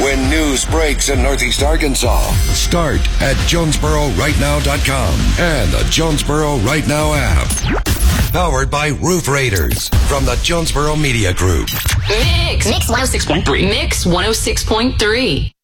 when news breaks in Northeast Arkansas. Start at JonesboroRightNow.com and the Jonesboro Right Now app. Powered by Roof Raiders from the Jonesboro Media Group. Mix 106.3. Mix 106.3.